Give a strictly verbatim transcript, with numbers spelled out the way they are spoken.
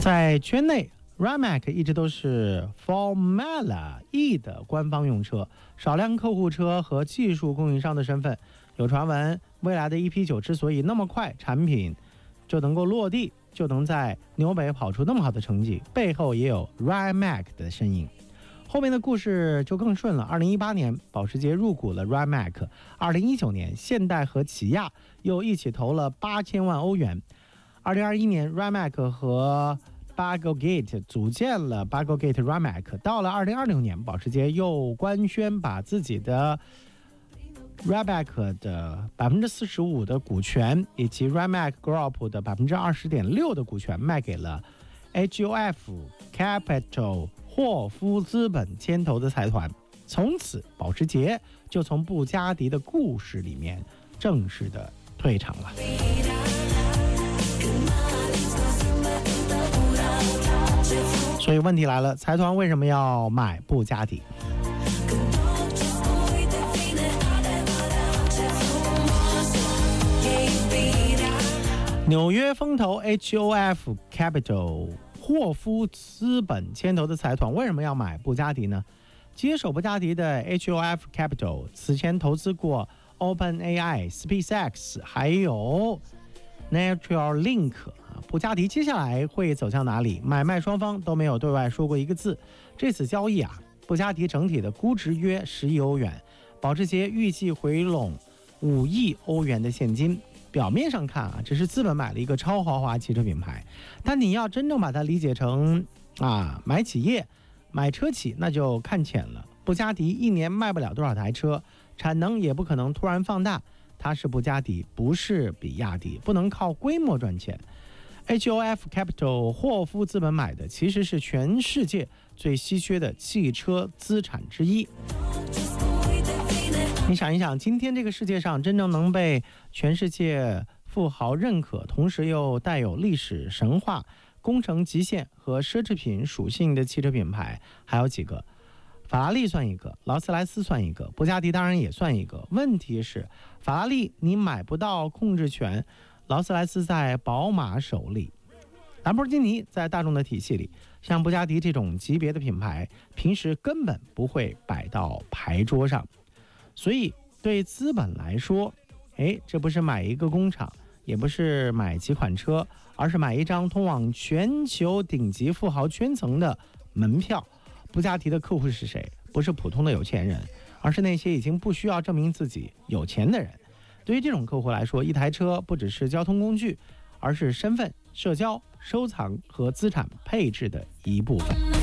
在圈内 Rimac 一直都是 Formula E 的官方用车，少量客户车和技术供应商的身份。有传闻，未来的 E P 九之所以那么快，产品就能够落地，就能在纽北跑出那么好的成绩，背后也有 Rimac 的身影。后面的故事就更顺了。二零一八年，保时捷入股了 Rimac。二零一九年，现代和起亚又一起投了八千万欧元。二零二一年 ，Rimac 和 Bagelgate 组建了 Bagelgate Rimac。到了二零二六年，保时捷又官宣把自己的 Rimac 的百分之四十五的股权以及 Rimac Group 的百分之二十点六的股权卖给了 H O F Capital 霍夫资本牵头的财团。从此，保时捷就从布加迪的故事里面正式的退场了。所以问题来了，财团为什么要买布加迪？纽约风投 H O F Capital 霍夫资本牵头的财团为什么要买布加迪呢？接手布加迪的 H O F Capital 此前投资过 OpenAI、SpaceX 还有 Neuralink。布加迪接下来会走向哪里？买卖双方都没有对外说过一个字。这次交易啊，布加迪整体的估值约十亿欧元，保时捷预计回笼五亿欧元的现金。表面上看啊，只是资本买了一个超豪华汽车品牌，但你要真正把它理解成啊买企业、买车企，那就看浅了。布加迪一年卖不了多少台车，产能也不可能突然放大。它是布加迪，不是比亚迪，不能靠规模赚钱。H O F Capital 霍夫资本买的其实是全世界最稀缺的汽车资产之一。你想一想，今天这个世界上真正能被全世界富豪认可，同时又带有历史神话、工程极限和奢侈品属性的汽车品牌还有几个？法拉利算一个，劳斯莱斯算一个，布加迪当然也算一个。问题是，法拉利你买不到控制权，劳斯莱斯在宝马手里，兰博基尼在大众的体系里，像布加迪这种级别的品牌，平时根本不会摆到牌桌上。所以对资本来说，哎，这不是买一个工厂，也不是买几款车，而是买一张通往全球顶级富豪圈层的门票。布加迪的客户是谁？不是普通的有钱人，而是那些已经不需要证明自己有钱的人。对于这种客户来说，一台车不只是交通工具，而是身份、社交、收藏和资产配置的一部分。